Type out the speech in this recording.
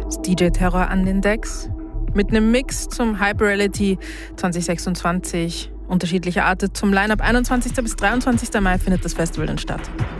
Das DJ-Terror an den Decks. Mit einem Mix zum Hyper-Reality 2026. Unterschiedliche Arten zum Line-Up. 21. bis 23. Mai findet das Festival dann statt.